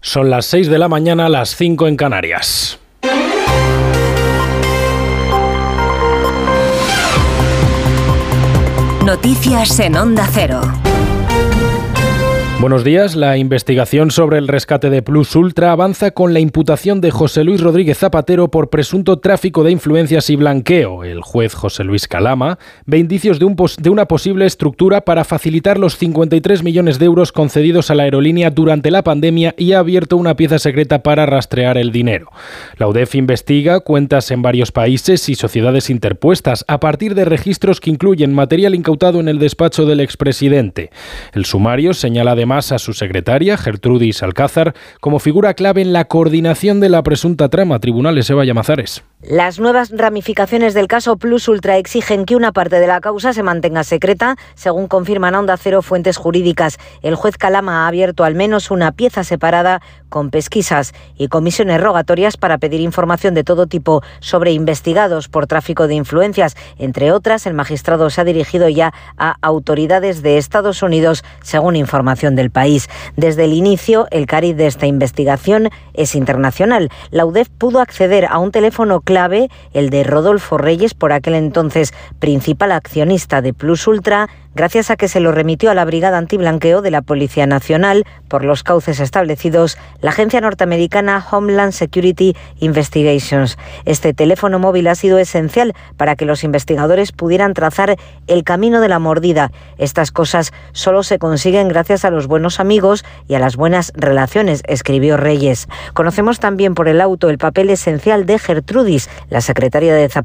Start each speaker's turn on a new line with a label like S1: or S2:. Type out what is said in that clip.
S1: Son las 6 de la mañana, las 5 en Canarias.
S2: Noticias en Onda Cero.
S1: Buenos días. La investigación sobre el rescate de Plus Ultra avanza con la imputación de José Luis Rodríguez Zapatero por presunto tráfico de influencias y blanqueo. El juez José Luis Calama ve indicios de una posible estructura para facilitar los 53 millones de euros concedidos a la aerolínea durante la pandemia y ha abierto una pieza secreta para rastrear el dinero. La UDEF investiga cuentas en varios países y sociedades interpuestas a partir de registros que incluyen material incautado en el despacho del expresidente. El sumario señala además a su secretaria, Gertrudis Alcázar, como figura clave en la coordinación de la presunta trama. Tribunales, Eva Llamazares.
S3: Las nuevas ramificaciones del caso Plus Ultra exigen que una parte de la causa se mantenga secreta, según confirman a Onda Cero fuentes jurídicas. El juez Calama ha abierto al menos una pieza separada con pesquisas y comisiones rogatorias para pedir información de todo tipo sobre investigados por tráfico de influencias. Entre otras, el magistrado se ha dirigido ya a autoridades de Estados Unidos, según información del País. Desde el inicio, el cariz de esta investigación es internacional. La UDEF pudo acceder a un teléfono clave, el de Rodolfo Reyes, por aquel entonces principal accionista de Plus Ultra, gracias a que se lo remitió a la Brigada Antiblanqueo de la Policía Nacional por los cauces establecidos la agencia norteamericana Homeland Security Investigations. Este teléfono móvil ha sido esencial para que los investigadores pudieran trazar el camino de la mordida. Estas cosas solo se consiguen gracias a los buenos amigos y a las buenas relaciones, escribió Reyes. Conocemos también por el auto el papel esencial de Gertrudis, la secretaria de Zapatero,